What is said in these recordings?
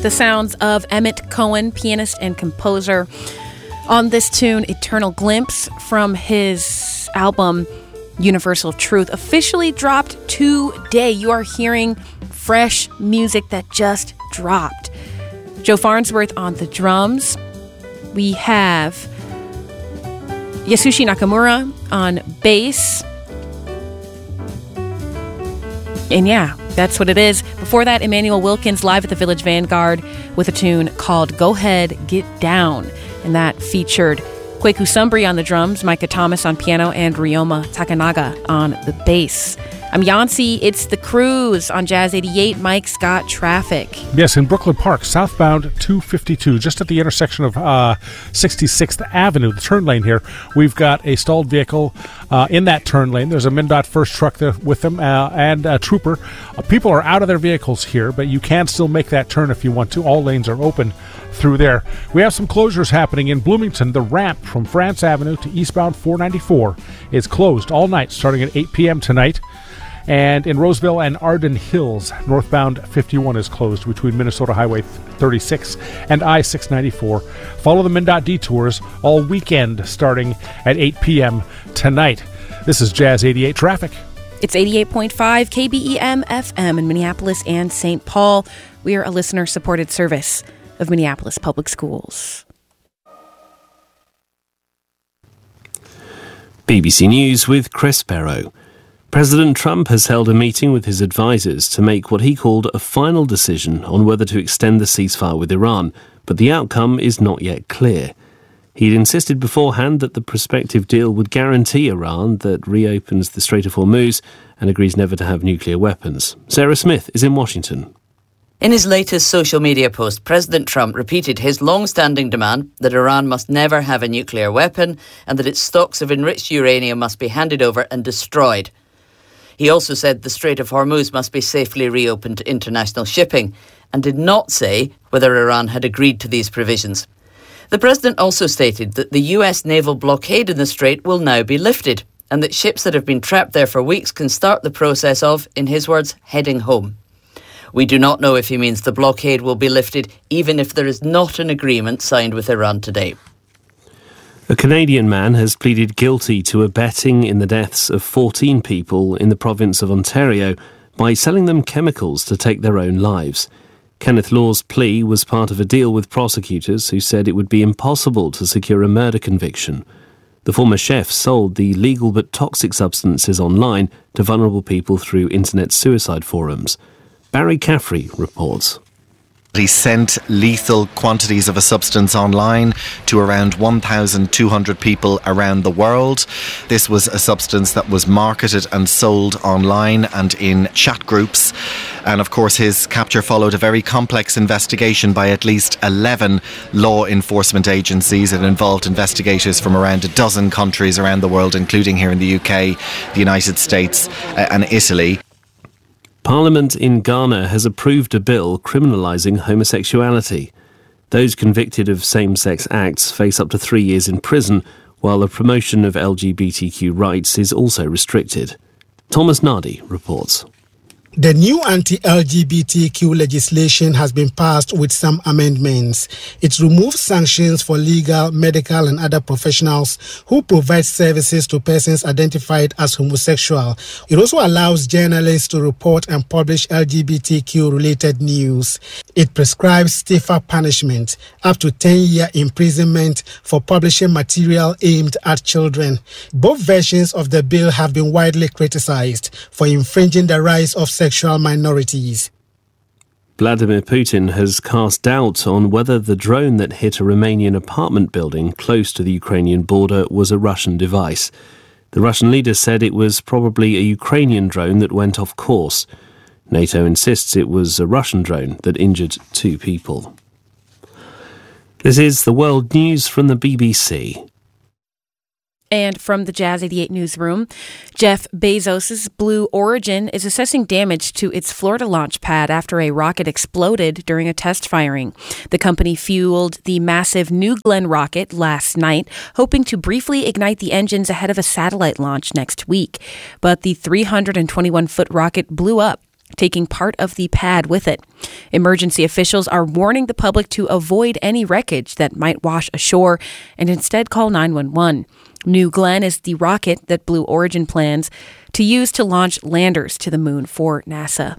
the sounds of Emmett Cohen, pianist and composer, on this tune, Eternal Glimpse, from his album Universal Truth, officially dropped today. You are hearing fresh music that just dropped. Joe Farnsworth on the drums. We have Yasushi Nakamura on bass. And yeah, that's what it is. Before that, Emmanuel Wilkins live at the Village Vanguard with a tune called Go Ahead, Get Down. And that featured Kweku Sumbri on the drums, Micah Thomas on piano, and Ryoma Takanaga on the bass. I'm Yancy. It's The Cruise on Jazz 88. Mike's got traffic. Yes, in Brooklyn Park, southbound 252, just at the intersection of 66th Avenue, the turn lane here. We've got a stalled vehicle in that turn lane. There's a MnDOT first truck there with them and a trooper. People are out of their vehicles here, but you can still make that turn if you want to. All lanes are open through there. We have some closures happening in Bloomington. The ramp from France Avenue to eastbound 494 is closed all night, starting at 8 p.m. tonight. And in Roseville and Arden Hills, northbound 51 is closed between Minnesota Highway 36 and I-694. Follow the MnDOT detours all weekend starting at 8 p.m. tonight. This is Jazz 88 Traffic. It's 88.5 KBEM FM in Minneapolis and St. Paul. We are a listener-supported service of Minneapolis Public Schools. BBC News with Chris Barrow. President Trump has held a meeting with his advisers to make what he called a final decision on whether to extend the ceasefire with Iran, but the outcome is not yet clear. He'd insisted beforehand that the prospective deal would guarantee Iran that reopens the Strait of Hormuz and agrees never to have nuclear weapons. Sarah Smith is in Washington. In his latest social media post, President Trump repeated his long-standing demand that Iran must never have a nuclear weapon and that its stocks of enriched uranium must be handed over and destroyed. He also said the Strait of Hormuz must be safely reopened to international shipping and did not say whether Iran had agreed to these provisions. The president also stated that the US naval blockade in the strait will now be lifted and that ships that have been trapped there for weeks can start the process of, in his words, heading home. We do not know if he means the blockade will be lifted even if there is not an agreement signed with Iran today. A Canadian man has pleaded guilty to abetting in the deaths of 14 people in the province of Ontario by selling them chemicals to take their own lives. Kenneth Law's plea was part of a deal with prosecutors who said it would be impossible to secure a murder conviction. The former chef sold the legal but toxic substances online to vulnerable people through internet suicide forums. Barry Caffrey reports. He sent lethal quantities of a substance online to around 1,200 people around the world. This was a substance that was marketed and sold online and in chat groups. And of course, his capture followed a very complex investigation by at least 11 law enforcement agencies. It involved investigators from around a dozen countries around the world, including here in the UK, the United States and Italy. Parliament in Ghana has approved a bill criminalising homosexuality. Those convicted of same-sex acts face up to 3 years in prison, while the promotion of LGBTQ rights is also restricted. Thomas Nardi reports. The new anti-LGBTQ legislation has been passed with some amendments. It removes sanctions for legal, medical and other professionals who provide services to persons identified as homosexual. It also allows journalists to report and publish LGBTQ-related news. It prescribes stiffer punishment, up to 10-year imprisonment for publishing material aimed at children. Both versions of the bill have been widely criticized for infringing the rights of sexual minorities. Vladimir Putin has cast doubt on whether the drone that hit a Romanian apartment building close to the Ukrainian border was a Russian device. The Russian leader said it was probably a Ukrainian drone that went off course. NATO insists it was a Russian drone that injured 2 people. This is the World News from the BBC. And from the Jazz 88 newsroom, Jeff Bezos' Blue Origin is assessing damage to its Florida launch pad after a rocket exploded during a test firing. The company fueled the massive New Glenn rocket last night, hoping to briefly ignite the engines ahead of a satellite launch next week. But the 321-foot rocket blew up taking part of the pad with it. Emergency officials are warning the public to avoid any wreckage that might wash ashore and instead call 911. New Glenn is the rocket that Blue Origin plans to use to launch landers to the moon for NASA.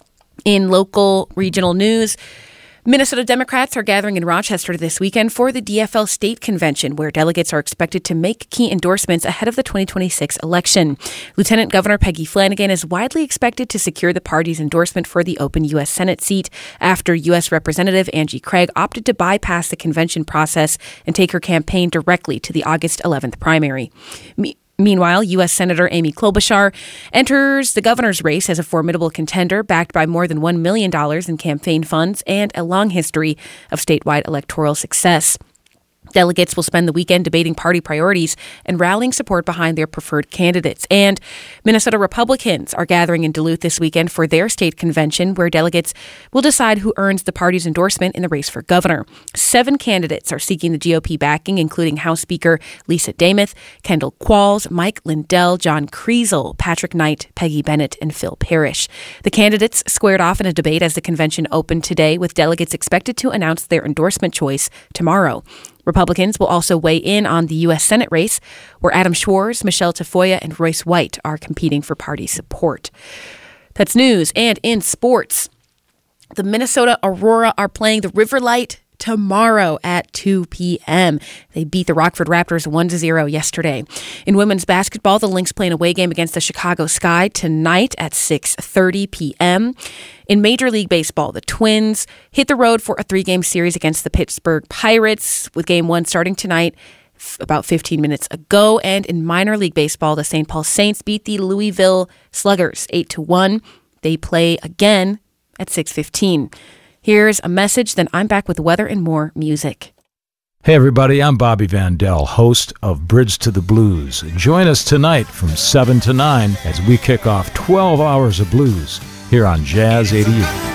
In local regional news, Minnesota Democrats are gathering in Rochester this weekend for the DFL State Convention, where delegates are expected to make key endorsements ahead of the 2026 election. Lieutenant Governor Peggy Flanagan is widely expected to secure the party's endorsement for the open U.S. Senate seat after U.S. Representative Angie Craig opted to bypass the convention process and take her campaign directly to the August 11th primary. Meanwhile, U.S. Senator Amy Klobuchar enters the governor's race as a formidable contender backed by more than $1 million in campaign funds and a long history of statewide electoral success. Delegates will spend the weekend debating party priorities and rallying support behind their preferred candidates. And Minnesota Republicans are gathering in Duluth this weekend for their state convention, where delegates will decide who earns the party's endorsement in the race for governor. 7 candidates are seeking the GOP backing, including House Speaker Lisa Demuth, Kendall Qualls, Mike Lindell, John Kriesel, Patrick Knight, Peggy Bennett, and Phil Parrish. The candidates squared off in a debate as the convention opened today, with delegates expected to announce their endorsement choice tomorrow. Republicans will also weigh in on the U.S. Senate race, where Adam Schwarz, Michelle Tafoya, and Royce White are competing for party support. That's news. And in sports, the Minnesota Aurora are playing the River Light tomorrow at 2 p.m. They beat the Rockford Raptors 1-0 yesterday. In women's basketball, the Lynx play an away game against the Chicago Sky tonight at 6:30 p.m. In Major League Baseball, the Twins hit the road for a 3-game series against the Pittsburgh Pirates, with Game 1 starting tonight about 15 minutes ago. And in minor league baseball, the St. Paul Saints beat the Louisville Sluggers 8-1. They play again at 6:15. Here's a message, then I'm back with weather and more music. Hey everybody, I'm Bobby Vandell, host of Bridge to the Blues. Join us tonight from 7 to 9 as we kick off 12 hours of blues here on Jazz 88.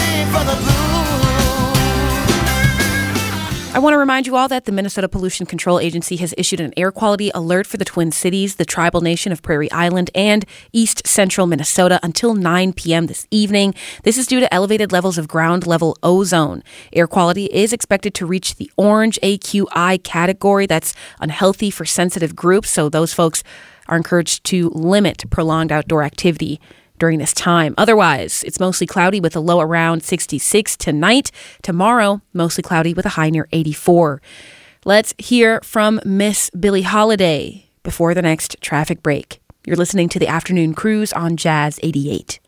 I want to remind you all that the Minnesota Pollution Control Agency has issued an air quality alert for the Twin Cities, the tribal nation of Prairie Island, and east central Minnesota until 9 p.m. this evening. This is due to elevated levels of ground level ozone. Air quality is expected to reach the orange AQI category. That's unhealthy for sensitive groups, so those folks are encouraged to limit prolonged outdoor activity during this time. Otherwise, it's mostly cloudy with a low around 66 tonight. Tomorrow, mostly cloudy with a high near 84. Let's hear from Miss Billie Holiday before the next traffic break. You're listening to the Afternoon Cruise on Jazz 88.